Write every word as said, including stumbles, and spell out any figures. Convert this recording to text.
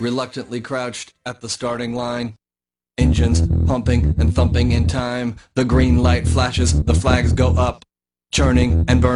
reluctantly crouched at the starting line. Engines pumping and thumping in time. The green light flashes, the flags go up, churning and burning.